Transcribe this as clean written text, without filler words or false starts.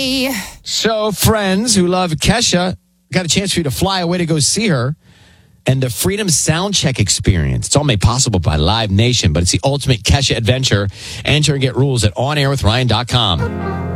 Bye. So, friends who love Kesha got a chance for you to fly away to go see her. And the Freedom Soundcheck experience. It's all made possible by Live Nation, but it's the ultimate Kesha adventure. Enter and get rules at onairwithryan.com.